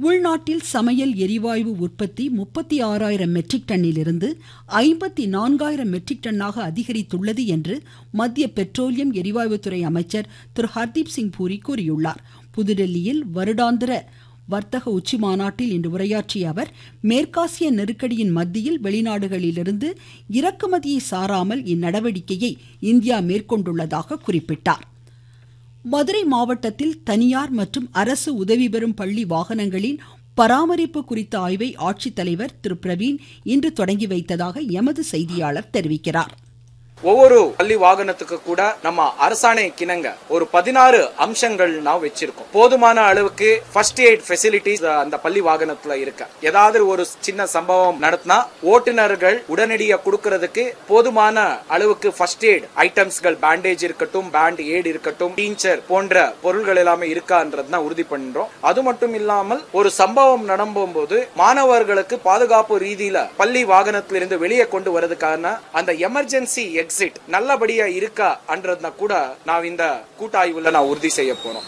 உள்நாட்டில் சமையல் எரிவாயு உற்பத்தி 36,000 மெட்ரிக் டன்னிலிருந்து 54,000 மெட்ரிக் டன்னாக அதிகரித்துள்ளது என்று மத்திய பெட்ரோலியம் எரிவாயுத்துறை அமைச்சர் திரு ஹர்தீப் சிங் பூரி கூறியுள்ளார். புதுடெல்லியில் வருடாந்திர வர்த்தக உச்சி மாநாட்டில் இன்று உரையாற்றிய அவர், மேற்காசிய நெருக்கடியின் மத்தியில் வெளிநாடுகளிலிருந்து இறக்குமதியை சாராமல் இந்நடவடிக்கையை இந்தியா மேற்கொண்டுள்ளதாக குறிப்பிட்டார். மதுரை மாவட்டத்தில் தனியார் மற்றும் அரசு உதவி பெறும் பள்ளி வாகனங்களின் பராமரிப்பு குறித்த ஆய்வை ஆட்சித்தலைவர் திரு பிரவீன் இன்று தொடங்கி வைத்ததாக எமது செய்தியாளர் தெரிவிக்கிறார். ஒவ்வொரு பள்ளி வாகனத்துக்கு கூட நம்ம அரசாணை கிணங்க ஒரு 16 அம்சங்கள் நாம் வச்சிருக்கோம். போதுமான அளவுக்கு ஃபர்ஸ்ட் எய்ட் ஃபெசிலிட்டிஸ் அந்த பள்ளி வாகனத்துல இருக்கு. ஏதாவது ஒரு சின்ன சம்பவம் நடத்தினா ஓட்டுநர்கள் உடனடியாக கொடுக்கறதுக்கு போதுமான அளவுக்கு ஃபர்ஸ்ட் எய்ட் ஐட்டம்ஸ்கள், பேண்டேஜ் இருக்கட்டும், பேண்ட் எய்ட் இருக்கட்டும், டீச்சர் போன்ற பொருள்கள் எல்லாமே இருக்கான்றதுனா உறுதி பண்றோம். அது மட்டும் இல்லாமல் ஒரு சம்பவம் நடக்கும் போது மாணவர்களுக்கு பாதுகாப்பு ரீதியில பள்ளி வாகனத்திலிருந்து வெளியே கொண்டு வரதுக்கான அந்த எமர்ஜென்சி எக்ஸிட் நல்லபடியா இருக்கா என்றதுனா கூட நான் இந்த கூட்டாய்வுல உறுதி செய்ய போறோம்.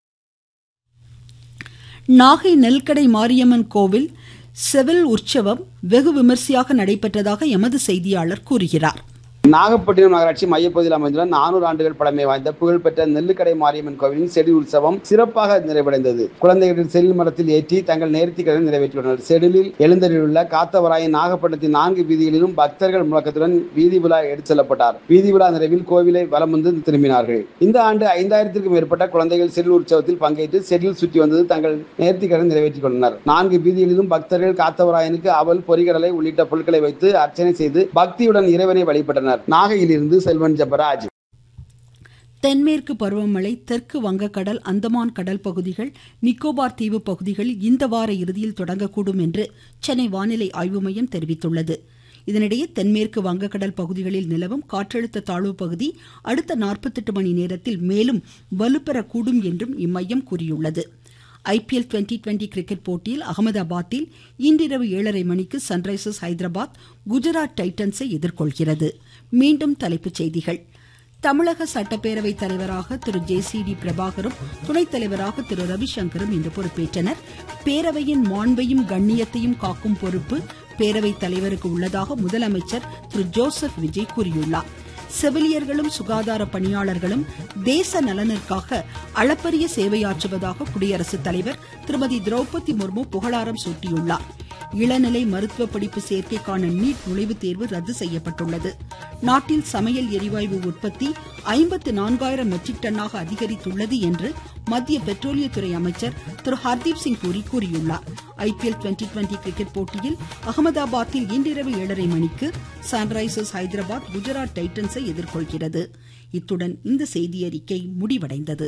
நாகை நெல்கடை மாரியம்மன் கோவில் செவில் உற்சவம் வெகு விமர்சையாக நடைபெற்றதாக எமது செய்தியாளர் கூறுகிறார். நாகப்பட்டினம் நகராட்சி மையப்பகுதியில் அமைந்துள்ள 400 ஆண்டுகள் பழமை வாய்ந்த புகழ்பெற்ற நெல்லுக்கடை மாரியம்மன் கோவிலின் செடில் உற்சவம் சிறப்பாக நிறைவடைந்தது. குழந்தைகளின் செடில் மரத்தில் ஏற்றி தங்கள் நேர்த்திக்கடனை நிறைவேற்றியுள்ளனர். செடிலில் எழுந்தருளியுள்ள காத்தவராயன் நாகப்பட்டினத்தின் 4 வீதிகளிலும் பக்தர்கள் முழக்கத்துடன் வீதி விழா எடுத்து செல்லப்பட்டார். வீதி விழா நிறைவில் கோவிலை வலம் வந்து திரும்பினார்கள். இந்த ஆண்டு 5000க்கும் மேற்பட்ட குழந்தைகள் செடில் உற்சவத்தில் பங்கேற்று செடில் சுற்றி வந்தது தங்கள் நேர்த்திக்கடனை நிறைவேற்றிக் கொண்டனர். 4 வீதிகளிலும் பக்தர்கள் காத்தவராயனுக்கு அவல், பொறிகடலை உள்ளிட்ட பொருட்களை வைத்து அர்ச்சனை செய்து பக்தியுடன் இறைவனை வழிபட்டனர். நாகையிலிருந்து செல்வன் ஜெபராஜ். தென்மேற்கு பருவமழை தெற்கு வங்கக்கடல், அந்தமான் கடல் பகுதிகள், நிக்கோபார் தீவு பகுதிகளில் இந்த வார இறுதியில் தொடங்கக்கூடும் என்று சென்னை வானிலை ஆய்வு மையம் தெரிவித்துள்ளது. இதனிடையே தென்மேற்கு வங்கக்கடல் பகுதிகளில் நிலவும் காற்றழுத்த தாழ்வு பகுதி அடுத்த 48 மணி நேரத்தில் மேலும் வலுப்பெறக்கூடும் என்றும் இம்மையம் கூறியுள்ளது. ஐபிஎல் 2020 கிரிக்கெட் போட்டியில் அகமதாபாத்தில் இன்றிரவு 7:30 மணிக்கு சன்ரைசர்ஸ் ஹைதராபாத் குஜராத் டைட்டன்ஸை எதிர்கொள்கிறது. மீண்டும் தலைப்புச் செய்திகள். தமிழக சட்டப்பேரவை தலைவராக திரு ஜே.சி.டி. பிரபாகரும், துணைத் தலைவராக திரு ரவிசங்கரும் இன்று பொறுப்பேற்றனர். பேரவையின் மாண்பையும் கண்ணியத்தையும் காக்கும் பொறுப்பு பேரவைத் தலைவருக்கு உள்ளதாக முதலமைச்சர் திரு ஜோசப் விஜய் கூறியுள்ளார். செவிலியர்களும் சுகாதார பணியாளர்களும் தேச நலனிற்காக அளப்பரிய சேவையாற்றுவதாக குடியரசுத் தலைவர் திருமதி திரௌபதி முர்மு புகழாரம் சூட்டியுள்ளார். இளநிலை மருத்துவ படிப்பு சேர்க்கைக்கான நீட் நுழைவுத் தேர்வு ரத்து செய்யப்பட்டுள்ளது. நாட்டில் சமையல் எரிவாயு உற்பத்தி 54,000 மெட்ரிக் டன்னாக அதிகரித்துள்ளது என்று மத்திய பெட்ரோலியத்துறை அமைச்சர் திரு ஹர்தீப் சிங் பூரி கூறியுள்ளார். ஐபிஎல் 2020 கிரிக்கெட் போட்டியில் அகமதாபாத்தில் இன்றிரவு 7:30 மணிக்கு சன்ரைசர்ஸ் ஹைதராபாத் குஜராத் டைட்டன்ஸை எதிர்கொள்கிறது. இத்துடன் இந்த செய்தியறிக்கை முடிவடைந்தது.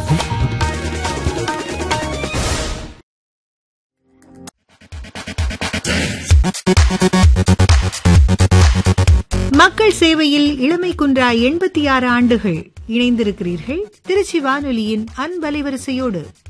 மக்கள் சேவையில் இளமை குன்றா 86 ஆண்டுகள் இணைந்திருக்கிறீர்கள் திருச்சி வானொலியின் அன்பலைவரிசையோடு.